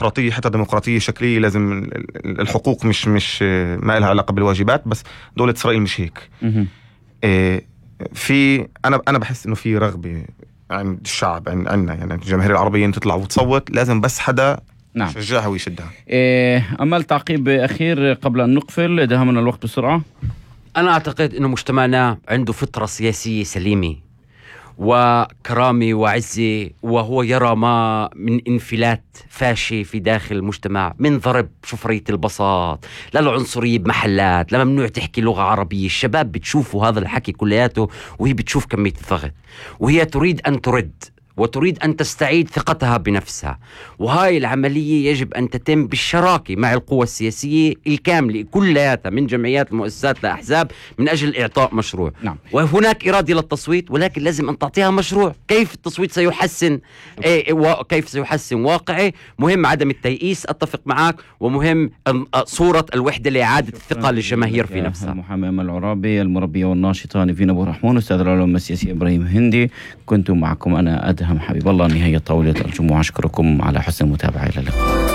ديمقراطية، حتى ديمقراطية شكلية، لازم الحقوق مش ما لها علاقة بالواجبات. بس دولة إسرائيل مش هيك. في أنا بحس إنه في رغبة عند الشعب، عندنا يعني الجماهير العربية إن تطلع وتصوت، لازم بس حدا يشجعها ويشدها. أمل تعقيب أخير قبل أن نقفل، دهمنا الوقت بسرعة. أنا أعتقد إنه مجتمعنا عنده فطرة سياسية سليمة وكرامة وعزة، وهو يرى ما من انفلات فاشي في داخل المجتمع، من ضرب شفرية البساط للعنصرية بمحلات، لممنوع تحكي لغة عربية. الشباب بتشوفوا هذا الحكي كلياته، وهي بتشوف كمية الضغط، وهي تريد أن ترد وتريد أن تستعيد ثقتها بنفسها. وهاي العملية يجب أن تتم بالشراكة مع القوى السياسية الكاملة كلياتها، من جمعيات المؤسسات لأحزاب، من أجل إعطاء مشروع. وهناك إرادة للتصويت، ولكن لازم أن تعطيها مشروع. كيف التصويت سيحسن كيف سيحسن واقعي؟ مهم عدم التيئيس، أتفق معك، ومهم صورة الوحدة لإعادة الثقة للجماهير في نفسها. المحامي أمل عرابي، المربية والناشطة نيفين أبو رحمون، أستاذ العلوم السياسي إبراهيم هندي، كنت معكم أنا أدهم حبيب الله. نهاية طاولة الجمعة، أشكركم على حسن المتابعة. إلى اللقاء.